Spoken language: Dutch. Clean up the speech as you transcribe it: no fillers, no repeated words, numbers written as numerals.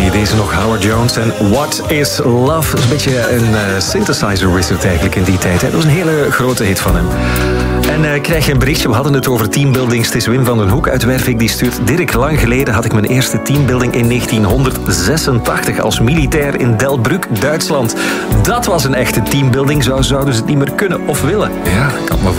Ken je deze nog? Howard Jones en What is Love? Dat is een beetje een synthesizer wizard eigenlijk in die tijd. Hè? Dat was een hele grote hit van hem. En krijg je een berichtje, we hadden het over teambuildings. Het is Wim van den Hoek uit Wervik die stuurt. Dirk, lang geleden had ik mijn eerste teambuilding in 1986 als militair in Delbrück, Duitsland. Dat was een echte teambuilding. Zouden ze het niet meer kunnen of willen? Ja, ik kan me